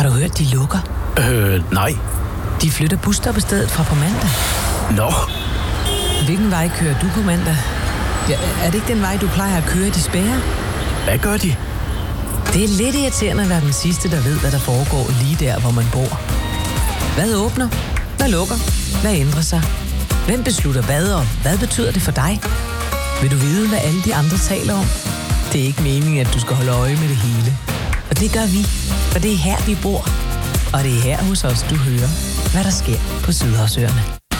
du hørt, de lukker? Nej. De flytter busstoppestedet fra på mandag. Nå. Hvilken vej kører du på mandag? Ja, er det ikke den vej, du plejer at køre i Despair? Hvad gør de? Det er lidt irriterende at være den sidste, der ved, hvad der foregår lige der, hvor man bor. Hvad åbner? Hvad lukker? Hvad ændrer sig? Hvem beslutter hvad, og hvad betyder det for dig? Vil du vide, hvad alle de andre taler om? Det er ikke meningen, at du skal holde øje med det hele. Og det gør vi, for det er her, vi bor. Og det er her hos os, du hører, hvad der sker på Sydhavsøerne.